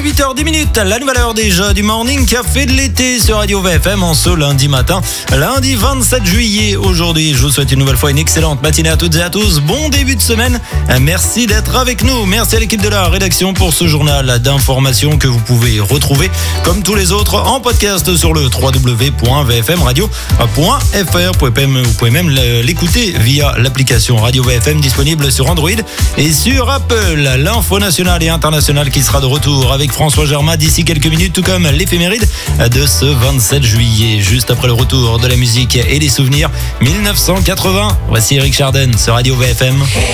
8h10, la nouvelle heure déjà du Morning Café de l'été sur Radio VFM en ce lundi matin, lundi 27 juillet. Aujourd'hui, je vous souhaite une nouvelle fois une excellente matinée à toutes et à tous. Bon début de semaine. Merci d'être avec nous. Merci à l'équipe de la rédaction pour ce journal d'information que vous pouvez retrouver comme tous les autres en podcast sur le www.vfmradio.fr. Vous pouvez même l'écouter via l'application Radio VFM disponible sur Android et sur Apple. L'info nationale et internationale qui sera de retour avec François Germain d'ici quelques minutes, tout comme l'éphéméride de ce 27 juillet. Juste après le retour de la musique et des souvenirs, 1980. Voici Eric Chardin sur Radio VFM.